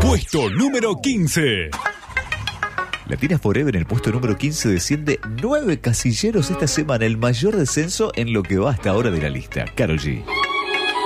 Puesto número 15. Latina Forever en el puesto número 15 desciende 9 casilleros esta semana, el mayor descenso en lo que va hasta ahora de la lista. Karol G.